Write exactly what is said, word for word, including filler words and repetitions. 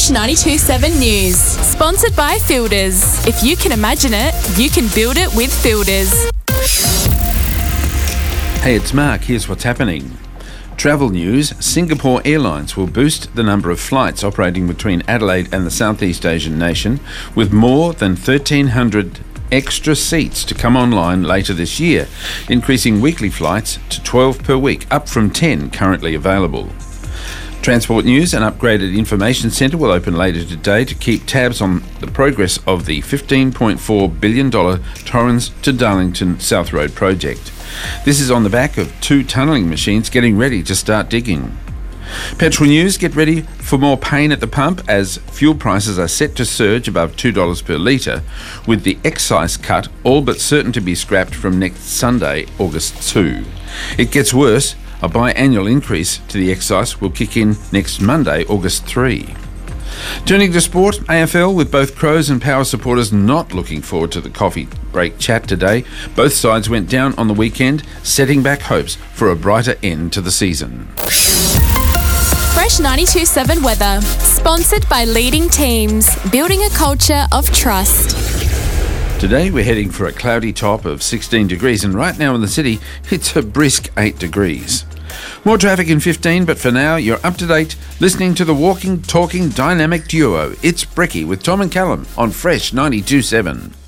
Fresh ninety-two point seven News. Sponsored by Fielders. If you can imagine it, you can build it with Fielders. Hey, it's Mark. Here's what's happening. Travel news. Singapore Airlines will boost the number of flights operating between Adelaide and the Southeast Asian nation with more than thirteen hundred extra seats to come online later this year, increasing weekly flights to twelve per week, up from ten currently available. Transport news. An upgraded information centre will open later today to keep tabs on the progress of the fifteen point four billion dollars Torrens to Darlington South Road project. This is on the back of two tunnelling machines getting ready to start digging. Petrol news. Get ready for more pain at the pump as fuel prices are set to surge above two dollars per litre, with the excise cut all but certain to be scrapped from next Sunday, August second. It gets worse. A biannual increase to the excise will kick in next Monday, August third. Turning to sport, A F L, with both Crows and Power supporters not looking forward to the coffee break chat today. Both sides went down on the weekend, setting back hopes for a brighter end to the season. Fresh ninety-two point seven weather. Sponsored by Leading Teams. Building a culture of trust. Today we're heading for a cloudy top of sixteen degrees, and right now in the city it's a brisk eight degrees. More traffic in fifteen, but for now you're up to date listening to the walking, talking, dynamic duo. It's Brecky with Tom and Callum on Fresh ninety-two point seven.